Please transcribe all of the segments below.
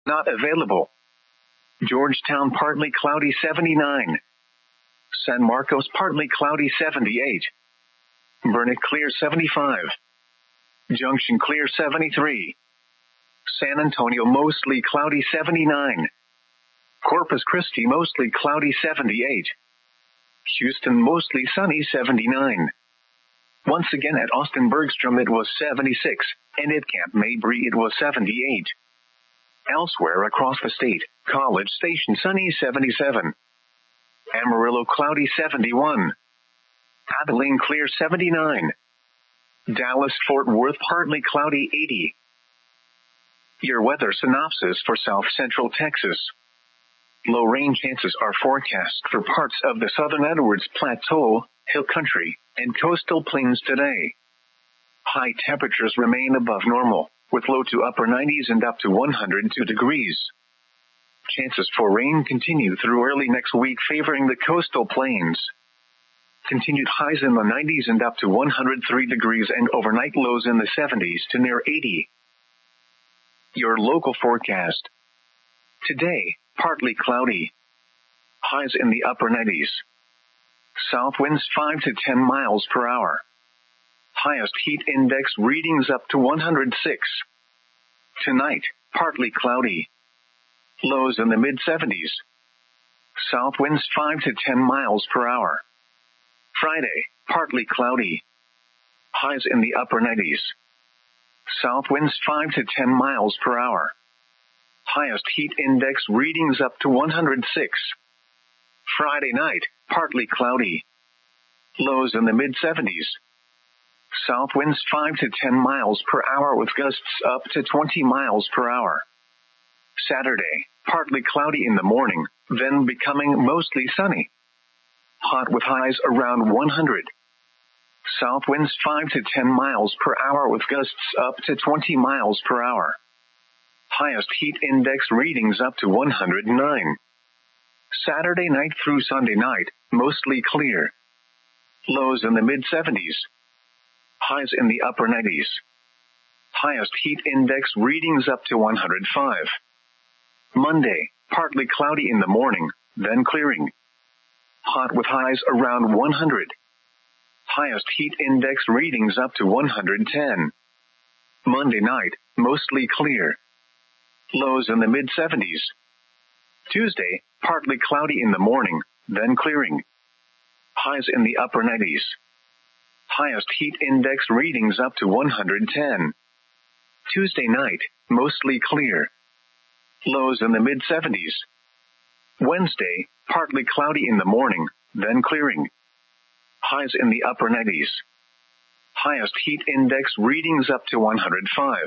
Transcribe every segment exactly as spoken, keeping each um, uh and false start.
Not available. Georgetown partly cloudy seventy-nine. San Marcos partly cloudy seventy-eight. Burnet clear seventy-five. Junction clear seventy-three. San Antonio mostly cloudy seventy-nine. Corpus Christi mostly cloudy seventy-eight. Houston mostly sunny seventy-nine. Once again at Austin Bergstrom it was seventy-six, and at Camp Mabry it was seventy-eight. Elsewhere across the state, College Station sunny seventy-seven. Amarillo cloudy seventy-one. Abilene clear seventy-nine. Dallas-Fort Worth partly cloudy eighty. Your weather synopsis for South Central Texas. Low rain chances are forecast for parts of the southern Edwards Plateau, Hill Country, and coastal plains today. High temperatures remain above normal, with low to upper nineties and up to one hundred two degrees. Chances for rain continue through early next week, favoring the coastal plains. Continued highs in the nineties and up to one hundred three degrees, and overnight lows in the seventies to near eighty. Your local forecast. Today, partly cloudy. Highs in the upper nineties. South winds five to ten miles per hour. Highest heat index readings up to one hundred six. Tonight, partly cloudy. Lows in the mid seventies. South winds five to ten miles per hour. Friday, partly cloudy. Highs in the upper nineties. South winds five to ten miles per hour. Highest heat index readings up to one hundred six. Friday night, partly cloudy. Lows in the mid seventies. South winds five to ten miles per hour with gusts up to twenty miles per hour. Saturday, partly cloudy in the morning, then becoming mostly sunny. Hot with highs around one hundred. South winds five to ten miles per hour with gusts up to twenty miles per hour. Highest heat index readings up to one hundred nine. Saturday night through Sunday night, mostly clear. Lows in the mid seventies. Highs in the upper nineties. Highest heat index readings up to one hundred five. Monday, partly cloudy in the morning, then clearing. Hot with highs around one hundred. Highest heat index readings up to one hundred ten. Monday night, mostly clear. Lows in the mid seventies. Tuesday, partly cloudy in the morning, then clearing. Highs in the upper nineties. Highest heat index readings up to one hundred ten. Tuesday night, mostly clear. Lows in the mid seventies. Wednesday, partly cloudy in the morning, then clearing. Highs in the upper nineties. Highest heat index readings up to one hundred five.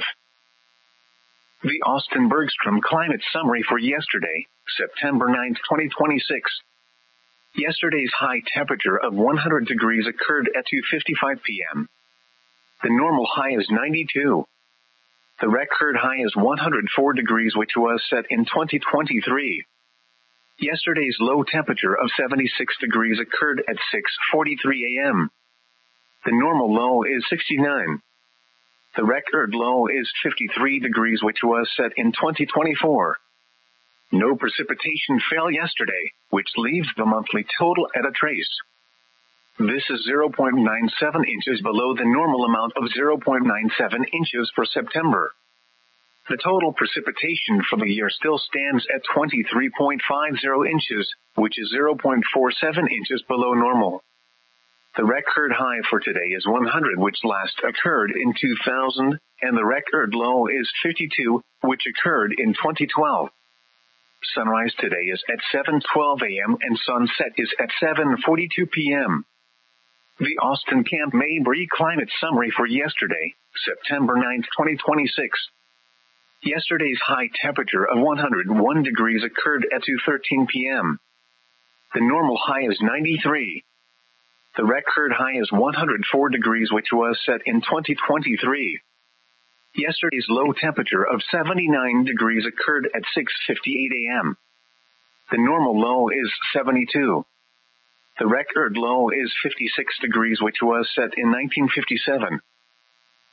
The Austin Bergstrom Climate Summary for yesterday, September ninth, twenty twenty-six. Yesterday's high temperature of one hundred degrees occurred at two fifty-five p.m. The normal high is ninety-two. The record high is one hundred four degrees, which was set in twenty twenty-three. Yesterday's low temperature of seventy-six degrees occurred at six forty-three a.m. The normal low is sixty-nine. The record low is fifty-three degrees, which was set in twenty twenty-four. No precipitation fell yesterday, which leaves the monthly total at a trace. This is zero point nine seven inches below the normal amount of zero point nine seven inches for September. The total precipitation for the year still stands at twenty-three point five zero inches, which is zero point four seven inches below normal. The record high for today is one hundred, which last occurred in two thousand, and the record low is fifty-two, which occurred in twenty twelve. Sunrise today is at seven twelve a.m. and sunset is at seven forty-two p.m. The Austin Camp Mabry Climate Summary for yesterday, September ninth, twenty twenty-six. Yesterday's high temperature of one hundred one degrees occurred at two thirteen p.m. The normal high is ninety-three. The record high is one hundred four degrees, which was set in twenty twenty-three. Yesterday's low temperature of seventy-nine degrees occurred at six fifty-eight a.m. The normal low is seventy-two. The record low is fifty-six degrees, which was set in nineteen fifty-seven.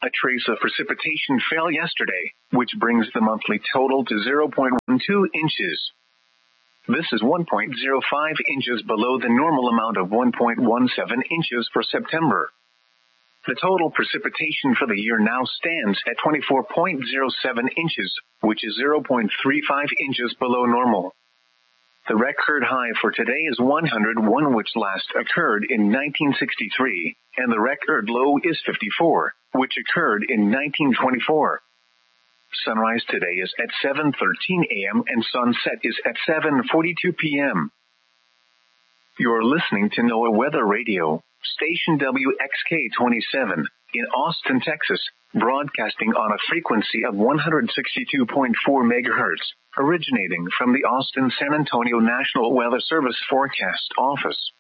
A trace of precipitation fell yesterday, which brings the monthly total to zero point one two inches. This is one point zero five inches below the normal amount of one point one seven inches for September. The total precipitation for the year now stands at twenty-four point zero seven inches, which is zero point three five inches below normal. The record high for today is one hundred one, which last occurred in nineteen sixty-three, and the record low is fifty-four, which occurred in nineteen twenty-four. Sunrise today is at seven thirteen a.m. and sunset is at seven forty-two p.m. You're listening to NOAA Weather Radio, station W X K twenty-seven, in Austin, Texas, broadcasting on a frequency of one hundred sixty-two point four megahertz, originating from the Austin-San Antonio National Weather Service Forecast Office.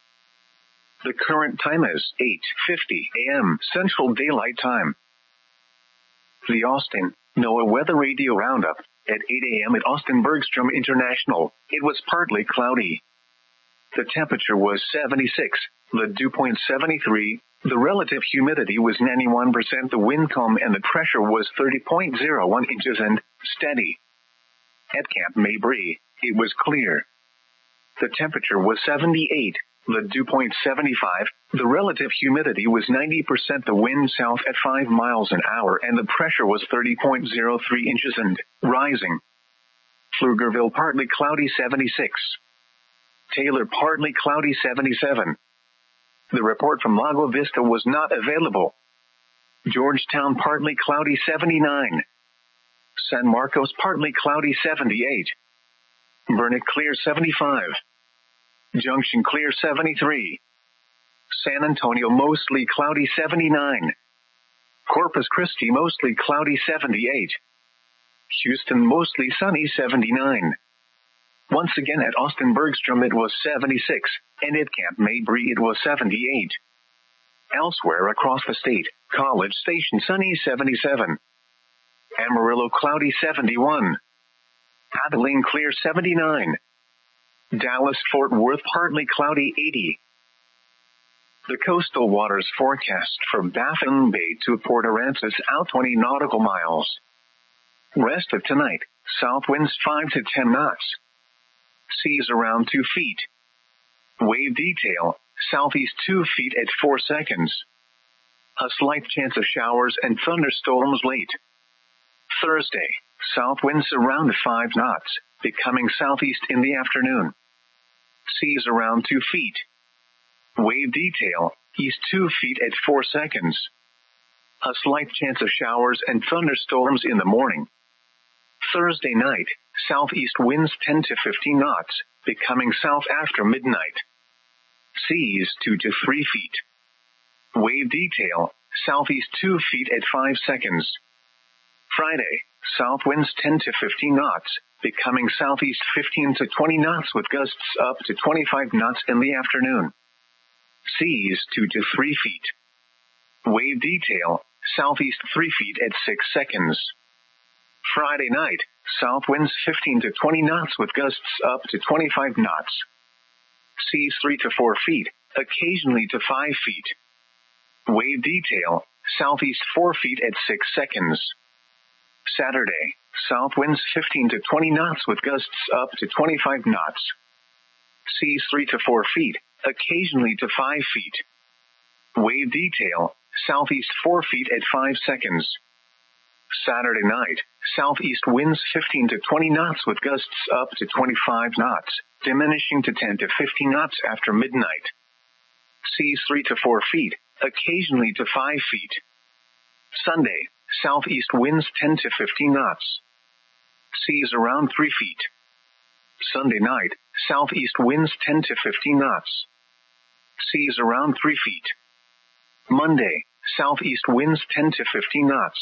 The current time is eight fifty a.m. Central Daylight Time. The Austin NOAA Weather Radio Roundup. At eight a.m. at Austin Bergstrom International, it was partly cloudy. The temperature was seventy-six, the dew point seventy-three, the relative humidity was ninety-one percent, the wind calm, and the pressure was thirty point zero one inches and steady. At Camp Mabry, it was clear. The temperature was seventy-eight, the dew point seventy-five, the relative humidity was ninety percent, the wind south at five miles an hour, and the pressure was thirty point zero three inches and rising. Pflugerville partly cloudy seventy-six. Taylor partly cloudy seventy-seven. The report from Lago Vista was not available. Georgetown partly cloudy seventy-nine. San Marcos partly cloudy seventy-eight. Burnett clear seventy-five. Junction clear seventy-three. San Antonio mostly cloudy seventy-nine. Corpus Christi mostly cloudy seventy-eight. Houston mostly sunny seventy-nine. Once again at Austin Bergstrom it was seventy-six, and at Camp Mabry it was seventy-eight. Elsewhere across the state, College Station sunny seventy-seven. Amarillo cloudy seventy-one. Abilene clear seventy-nine. Dallas-Fort Worth partly cloudy eighty. The coastal waters forecast from Baffin Bay to Port Aransas out twenty nautical miles. Rest of tonight, south winds five to ten knots. Seas around two feet. Wave detail, southeast two feet at four seconds. A slight chance of showers and thunderstorms late. Thursday, south winds around five knots, becoming southeast in the afternoon. Seas around two feet. Wave detail, east two feet at four seconds. A slight chance of showers and thunderstorms in the morning. Thursday night, southeast winds ten to fifteen knots, becoming south after midnight. Seas two to three feet. Wave detail, southeast two feet at five seconds. Friday, south winds ten to fifteen knots, becoming southeast fifteen to twenty knots with gusts up to twenty-five knots in the afternoon. Seas two to three feet. Wave detail, southeast three feet at six seconds. Friday night, south winds fifteen to twenty knots with gusts up to twenty-five knots. Seas three to four feet, occasionally to five feet. Wave detail, southeast four feet at six seconds. Saturday, south winds fifteen to twenty knots with gusts up to twenty-five knots. Seas three to four feet, occasionally to five feet. Wave detail, southeast four feet at five seconds. Saturday night, southeast winds fifteen to twenty knots with gusts up to twenty-five knots, diminishing to ten to fifteen knots after midnight. Seas three to four feet, occasionally to five feet. Sunday, southeast winds ten to fifteen knots. Seas around three feet. Sunday night, southeast winds ten to fifteen knots. Seas around three feet. Monday, southeast winds ten to fifteen knots.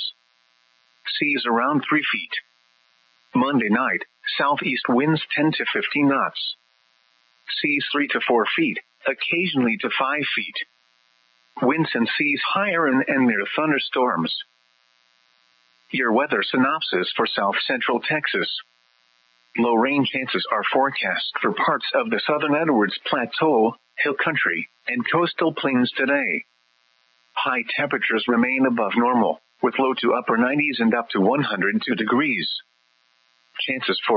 Seas around three feet. Monday night, southeast winds ten to fifteen knots. Seas three to four feet, occasionally to five feet. Winds and seas higher and, and near thunderstorms. Your weather synopsis for south central Texas. Low rain chances are forecast for parts of the southern Edwards Plateau, Hill Country, and coastal plains today. High temperatures remain above normal, with low to upper nineties and up to one hundred two degrees. Chances for